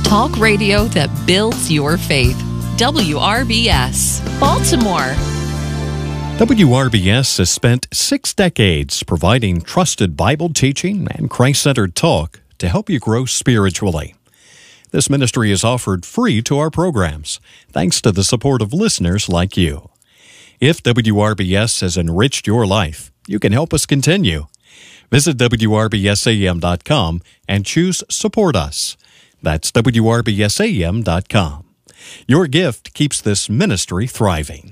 Talk radio that builds your faith. WRBS, Baltimore. WRBS has spent 6 decades providing trusted Bible teaching and Christ-centered talk to help you grow spiritually. This ministry is offered free to our programs, thanks to the support of listeners like you. If WRBS has enriched your life, you can help us continue. Visit WRBSAM.com and choose Support Us. That's WRBSAM.com. Your gift keeps this ministry thriving.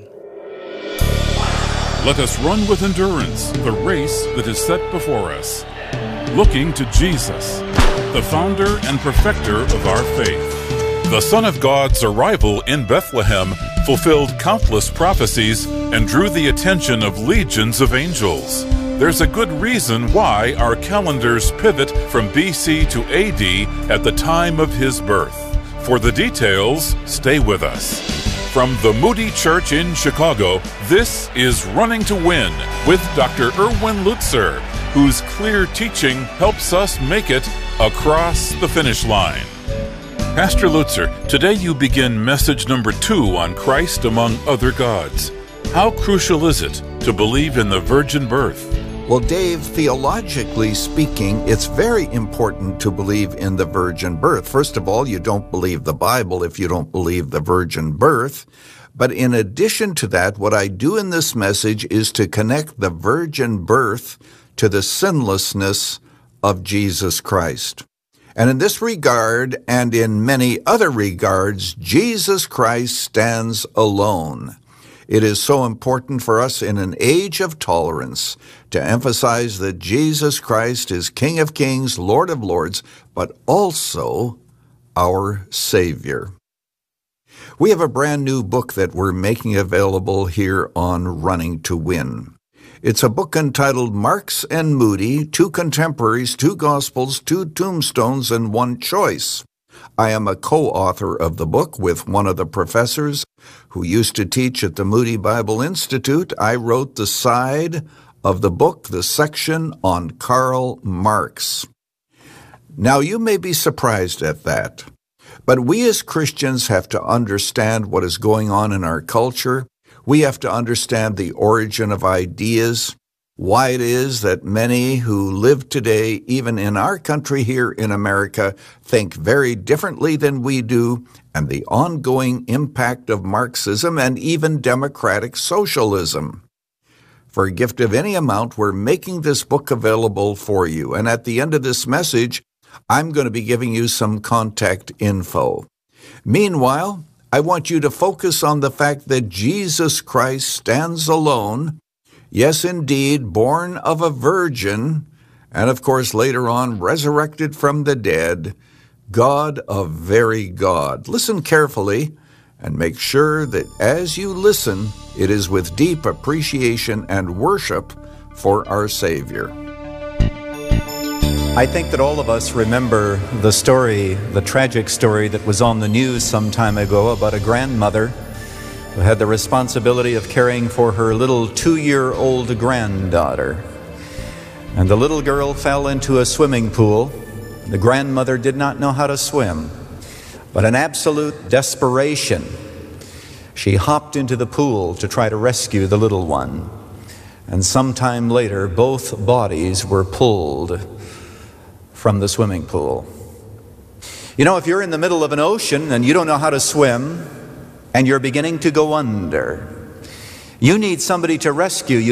Let us run with endurance the race that is set before us, looking to Jesus, the founder and perfecter of our faith. The Son of God's arrival in Bethlehem fulfilled countless prophecies and drew the attention of legions of angels. There's a good reason why our calendars pivot from BC to AD at the time of his birth. For the details, stay with us. From the Moody Church in Chicago, this is Running to Win with Dr. Erwin Lutzer, whose clear teaching helps us make it across the finish line. Pastor Lutzer, today you begin message number 2 on Christ among other gods. How crucial is it to believe in the virgin birth? Well, Dave, theologically speaking, it's very important to believe in the virgin birth. First of all, you don't believe the Bible if you don't believe the virgin birth. But in addition to that, what I do in this message is to connect the virgin birth to the sinlessness of Jesus Christ. And in this regard, and in many other regards, Jesus Christ stands alone. It is so important for us in an age of tolerance to emphasize that Jesus Christ is King of Kings, Lord of Lords, but also our Savior. We have a brand new book that we're making available here on Running to Win. It's a book entitled Marks and Moody, 2 Contemporaries, 2 Gospels, 2 Tombstones, and 1 Choice. I am a co-author of the book with one of the professors who used to teach at the Moody Bible Institute. I wrote the side of the book, the section on Karl Marx. Now, you may be surprised at that, but we as Christians have to understand what is going on in our culture. We have to understand the origin of ideas, why it is that many who live today, even in our country here in America, think very differently than we do, and the ongoing impact of Marxism and even democratic socialism. For a gift of any amount, we're making this book available for you. And at the end of this message, I'm going to be giving you some contact info. Meanwhile, I want you to focus on the fact that Jesus Christ stands alone. Yes, indeed, born of a virgin, and of course later on resurrected from the dead, God of very God. Listen carefully and make sure that as you listen, it is with deep appreciation and worship for our Savior. I think that all of us remember the story, the tragic story that was on the news some time ago about a grandmother who had the responsibility of caring for her little 2-year-old granddaughter. And the little girl fell into a swimming pool. The grandmother did not know how to swim, but in absolute desperation, she hopped into the pool to try to rescue the little one. And sometime later, both bodies were pulled from the swimming pool. You know, if you're in the middle of an ocean and you don't know how to swim, and you're beginning to go under, you need somebody to rescue you.